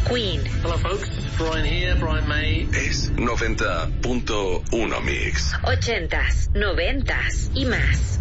Queen. Hello folks, Brian here, Brian May. Es 90.1 Mix. 80s, 90s y más.